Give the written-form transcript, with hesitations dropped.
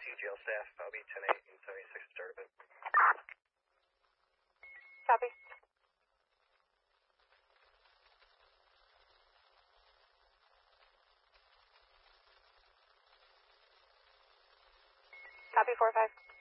CGL staff, I'll be 10-8 and 76 start of it. Copy. Copy 4-5.